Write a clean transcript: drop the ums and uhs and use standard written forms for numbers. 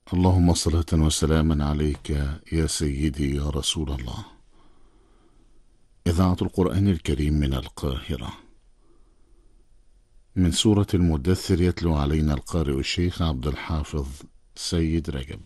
اللهم صلاة وسلاما عليك يا سيدي يا رسول الله. إذاعة القرآن الكريم من القاهرة، من سورة المدثر، يتلو علينا القارئ الشيخ عبد الحافظ سيد رجب.